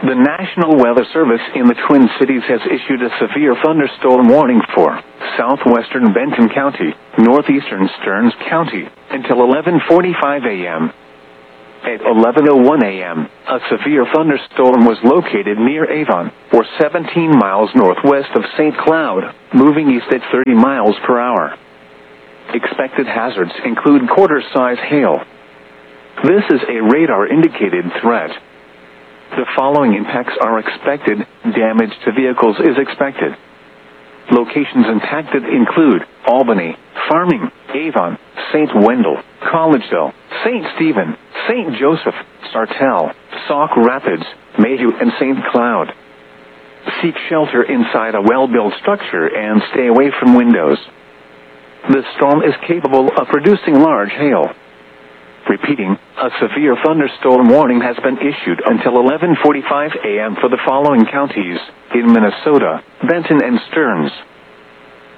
The National Weather Service in the Twin Cities has issued a severe thunderstorm warning for southwestern Benton County, northeastern Stearns County, until 11:45 a.m. At 11:01 a.m., a severe thunderstorm was located near Avon, or 17 miles northwest of St. Cloud, moving east at 30 miles per hour. Expected hazards include quarter-size hail. This is a radar-indicated threat. The following impacts are expected. Damage to vehicles is expected. Locations impacted include Albany, Farming, Avon, St. Wendell, Collegeville, St. Stephen, St. Joseph, Sartell, Sauk Rapids, Mayhew, and St. Cloud. Seek shelter inside a well-built structure and stay away from windows. The storm is capable of producing large hail. Repeating, a severe thunderstorm warning has been issued until 11:45 a.m. for the following counties in Minnesota: Benton and Stearns.